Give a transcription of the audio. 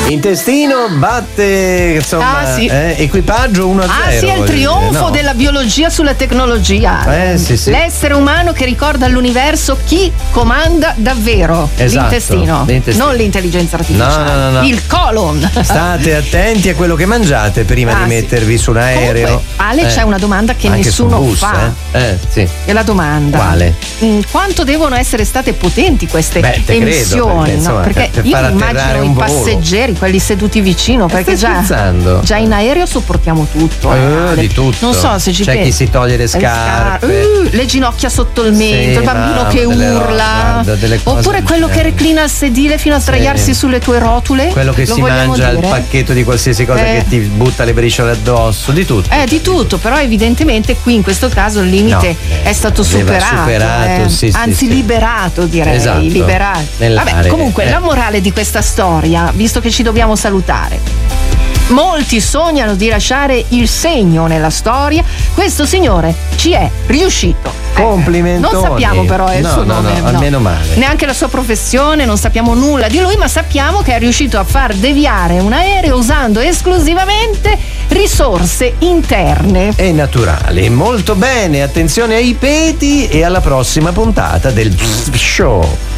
Intestino batte, insomma, sì. Equipaggio 1-0. Sì, è il trionfo della biologia sulla tecnologia. Sì. L'essere umano che ricorda all'universo chi comanda davvero. Esatto, l'intestino, non l'intelligenza artificiale. No. Il colon. State attenti a quello che mangiate prima di mettervi su un aereo. Comunque, Ale, c'è una domanda che anche nessuno bus, fa. Sì. E la domanda: quale? Quanto devono essere state potenti queste emissioni? Credo, perché io immagino i passeggeri, quelli seduti vicino, perché già in aereo sopportiamo tutto. Di tutto. Non so se ci c'è chi si toglie le scarpe, le ginocchia sotto il mento, il bambino che urla, oppure quello che reclina il sedile fino a sdraiarsi sulle tue rotule, quello che si mangia il pacchetto di qualsiasi cosa che ti butta le briciole addosso, di tutto. Di tutto, però evidentemente qui in questo caso il limite è stato superato, anzi liberato, direi. Esatto, liberato. Vabbè, comunque la morale di questa storia, visto che ci dobbiamo salutare, molti sognano di lasciare il segno nella storia. Questo signore ci è riuscito. Complimentoni. Non sappiamo però il suo nome. No, almeno male. Neanche la sua professione, non sappiamo nulla di lui, ma sappiamo che è riuscito a far deviare un aereo usando esclusivamente risorse interne e naturali. Molto bene, attenzione ai peti e alla prossima puntata del Show.